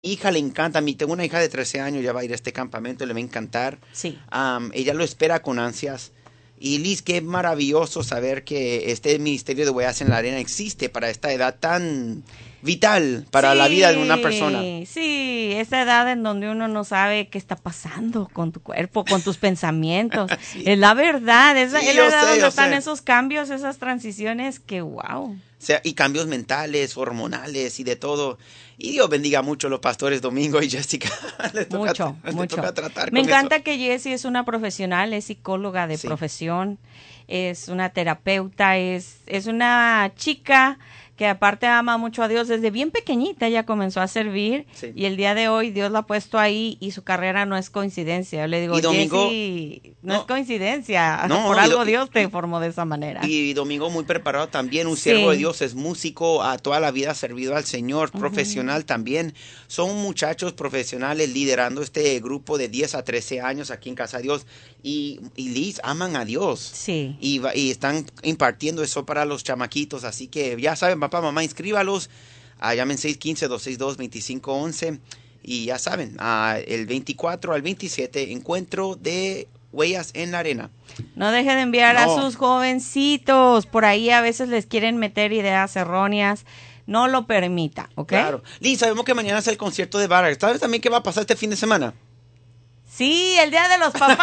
hija le encanta, a mí tengo una hija de 13 años, ya va a ir a este campamento, le va a encantar. Sí. Ella lo espera con ansias. Y Liz, qué maravilloso saber que este ministerio de Huellas en la Arena existe para esta edad tan vital para la vida de una persona. Sí, esa edad en donde uno no sabe qué está pasando con tu cuerpo, con tus pensamientos. Sí. Es la verdad, es Sí, la yo edad sé, donde yo están sé. esos cambios, esas transiciones que wow. O sea, y cambios mentales, hormonales y de todo. Y Dios bendiga mucho a los pastores Domingo y Jessica. Les Mucho. toca tratar Me con encanta eso. que Jessie es una profesional, es psicóloga de Sí. profesión, es una terapeuta, es una chica que aparte ama mucho a Dios. Desde bien pequeñita ella comenzó a servir Sí. y el día de hoy Dios la ha puesto ahí y su carrera no es coincidencia. Yo le digo, Y Domingo, Jessie, no no, es coincidencia, no, por no, algo Dios te formó de esa manera. y Domingo muy preparado también, un Sí. siervo de Dios, es músico, a toda la vida ha servido al Señor, Ujú. profesional también. Son muchachos profesionales liderando este grupo de 10 a 13 años aquí en Casa de Dios. Y Liz, aman a Dios. Sí. Y están impartiendo eso para los chamaquitos. Así que ya saben, papá, mamá, inscríbalos. Llamen 615-262-2511. Y ya saben, el 24 al 27, encuentro de Huellas en la Arena. No deje de enviar a No. sus jovencitos. Por ahí a veces les quieren meter ideas erróneas. No lo permita, ¿ok? Claro. Liz, sabemos que mañana es el concierto de Vargas. ¿Sabes también qué va a pasar este fin de semana? Sí, el Día de los Papás.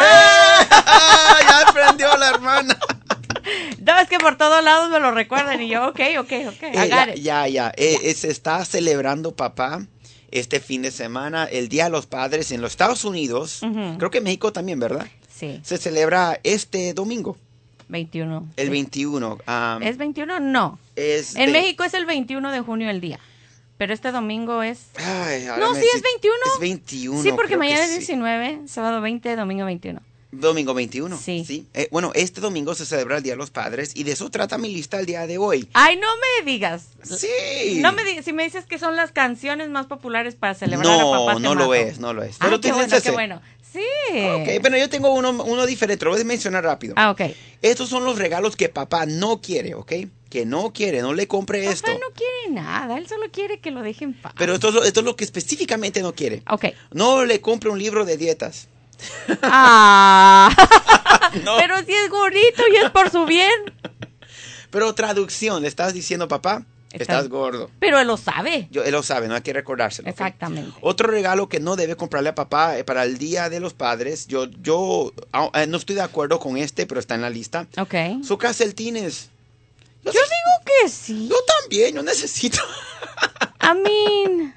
Ya aprendió la hermana. No, es que por todos lados me lo recuerdan y yo, ok. I got it. Se está celebrando, papá, este fin de semana, el Día de los Padres en los Estados Unidos. Ujú. Creo que en México también, ¿verdad? Sí, Se celebra este domingo, 21. el Sí. 21. ¿Es 21? No. Es En de- México es el 21 de junio el día. Pero este domingo es... Ay, ahora No, me sí, es decís- 21. Es 21. Sí, porque creo que mañana es sí. 19, sábado 20, domingo 21. Domingo 21. Sí. Bueno, este domingo se celebra el Día de los Padres y de eso trata mi lista el día de hoy. Ay, no me digas. Sí. No me digas, si me dices que son las canciones más populares para celebrar a papá, te No lo mato. es, no lo es. Ah, Pero qué tú bueno, tienes qué ese. bueno. Sí. Ok, pero yo tengo uno diferente, lo voy a mencionar rápido. Ah, ok. Estos son los regalos que papá no quiere, ¿ok? Que no quiere, no le compre esto. Papá no quiere nada, él solo quiere que lo dejen en paz. Pero esto es lo que específicamente no quiere. Ok. No le compre un libro de dietas. Ah. No. Pero si es gordito y es por su bien. Pero traducción, le estás diciendo, papá, estás gordo. Pero él lo sabe. Él lo sabe, no hay que recordárselo. ¿ok? Exactamente. Otro regalo que no debe comprarle a papá para el Día de los Padres, yo no estoy de acuerdo con pero está en la lista. Ok. Sus calcetines. Yo digo que sí. Yo también, yo necesito. I mean,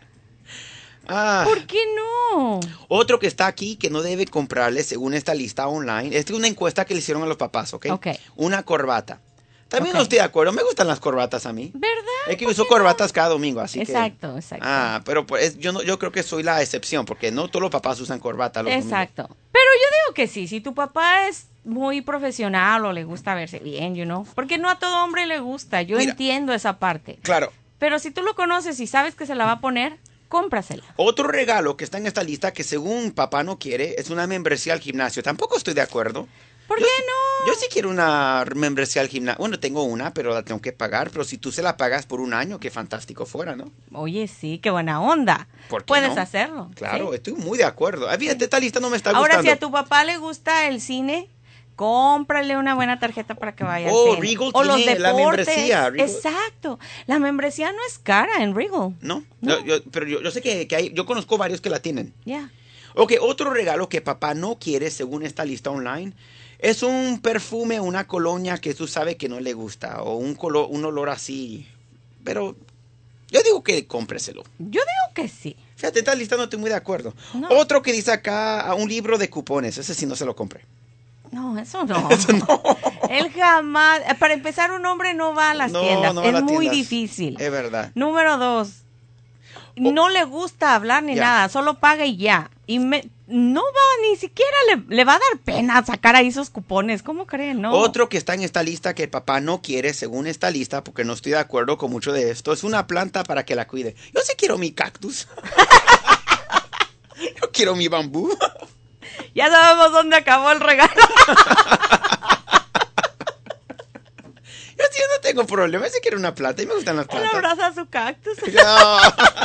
Ah. ¿por qué no? Otro que está aquí que no debe comprarle según esta lista online. Esta es una encuesta que le hicieron a los papás, ¿ok? Ok. Una corbata. También Ok. no estoy de acuerdo. Me gustan las corbatas a mí. ¿Verdad? Es que ¿Por uso qué corbatas cada domingo, así que... Exacto. Pero pues, yo creo que soy la excepción, porque no todos los papás usan corbata los domingos. Exacto. Pero yo digo que sí, si tu papá es muy profesional o le gusta verse bien, porque no a todo hombre le gusta, yo Mira. entiendo esa parte. Claro. Pero si tú lo conoces y sabes que se la va a poner, cómprasela. Otro regalo que está en esta lista que según papá no quiere es una membresía al gimnasio. Tampoco estoy de acuerdo. ¿Por Yo qué sí- no? Yo sí quiero una membresía al gimnasio. Bueno, tengo una, pero la tengo que pagar. Pero si tú se la pagas por un año, qué fantástico fuera, ¿no? Oye, sí, qué buena onda. ¿Por qué Puedes no? hacerlo. Claro, ¿sí? estoy muy de acuerdo. Fíjate, esta lista no me está Ahora, gustando. si a tu papá le gusta el cine, cómprale una buena tarjeta para que vaya Oh, al cine. Regal o los tiene la deportes. membresía, Regal. Exacto. La membresía no es cara en Regal. No, No. pero yo sé que hay, yo conozco varios que la tienen. Ya. Ok, otro regalo que papá no quiere, según esta lista online, es un perfume, una colonia que tú sabes que no le gusta, o un olor así. Pero yo digo que cómpreselo. Yo digo que sí. Fíjate, esta lista no estoy muy de acuerdo. No. Otro que dice acá, un libro de cupones, ese sí no se lo compre. No, eso no. Eso no. Él jamás. Para empezar, un hombre no va a las No, tiendas. no va a Es las muy tiendas. difícil. Es verdad. Número 2. No le gusta hablar ni Ya. nada, solo paga y ya. Y no va, ni siquiera le va a dar pena sacar ahí esos cupones. ¿Cómo creen? No. Otro que está en esta lista que papá no quiere, según esta lista, porque no estoy de acuerdo con mucho de esto, es una planta para que la cuide. Yo sí quiero mi cactus. Yo quiero mi bambú. Ya sabemos dónde acabó el regalo. Yo sí no tengo problema, yo sí quiero una planta y me gustan las Él plantas. abraza su cactus. No.